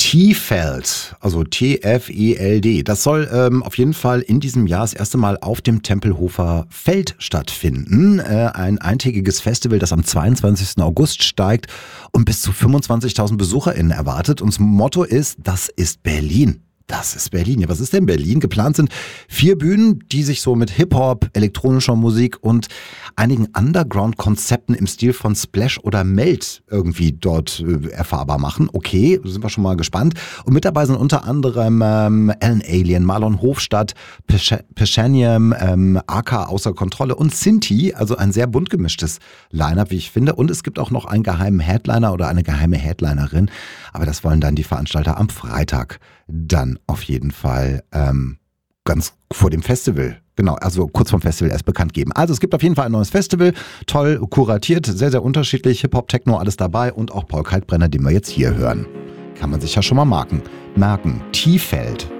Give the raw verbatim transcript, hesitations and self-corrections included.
T-Feld, also T F E L D. Das soll ähm, auf jeden Fall in diesem Jahr das erste Mal auf dem Tempelhofer Feld stattfinden. Äh, ein eintägiges Festival, das am zweiundzwanzigsten August steigt und bis zu fünfundzwanzigtausend BesucherInnen erwartet. Und das Motto ist, das ist Berlin. Das ist Berlin. Ja, was ist denn Berlin? Geplant sind vier Bühnen, die sich so mit Hip-Hop, elektronischer Musik und einigen Underground-Konzepten im Stil von Splash oder Melt irgendwie dort äh, erfahrbar machen. Okay, sind wir schon mal gespannt. Und mit dabei sind unter anderem ähm, Alan Alien, Marlon Hofstadt, Peshanium, ähm, A K Außer Kontrolle und Sinti. Also ein sehr bunt gemischtes Line-Up, wie ich finde. Und es gibt auch noch einen geheimen Headliner oder eine geheime Headlinerin. Aber das wollen dann die Veranstalter am Freitag dann auf jeden Fall ähm, ganz vor dem Festival, genau, also kurz vorm Festival erst bekannt geben. Also es gibt auf jeden Fall ein neues Festival, toll kuratiert, sehr, sehr unterschiedlich, Hip-Hop, Techno, alles dabei und auch Paul Kalkbrenner, den wir jetzt hier hören. Kann man sich ja schon mal marken. Merken, T-Feld.